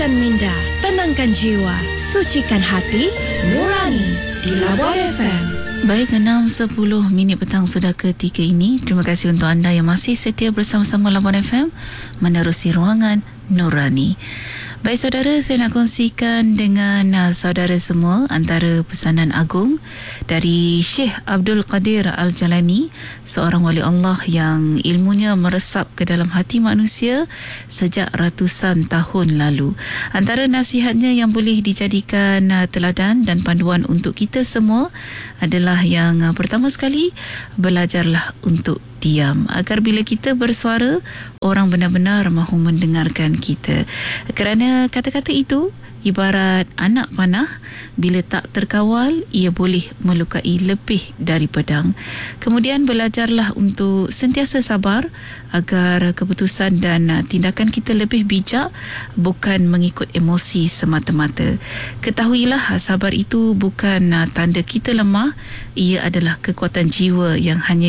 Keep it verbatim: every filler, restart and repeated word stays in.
Kuatkan minda, tenangkan jiwa, sucikan hati, nurani di Labuan F M. Baik, enam sepuluh minit petang sudah ketiga ini. Terima kasih untuk anda yang masih setia bersama-sama Labuan F M menerusi ruangan Nurani. Baik saudara, saya nak kongsikan dengan uh, saudara semua antara pesanan agung dari Syekh Abdul Qadir Al-Jalani, seorang wali Allah yang ilmunya meresap ke dalam hati manusia sejak ratusan tahun lalu. Antara nasihatnya yang boleh dijadikan uh, teladan dan panduan untuk kita semua adalah yang uh, pertama sekali, belajarlah untuk diam agar bila kita bersuara, orang benar-benar mahu mendengarkan kita. Kerana kata-kata itu ibarat anak panah, bila tak terkawal ia boleh melukai lebih dari pedang. Kemudian belajarlah untuk sentiasa sabar agar keputusan dan tindakan kita lebih bijak, bukan mengikut emosi semata-mata. Ketahuilah, sabar itu bukan tanda kita lemah, ia adalah kekuatan jiwa yang hanya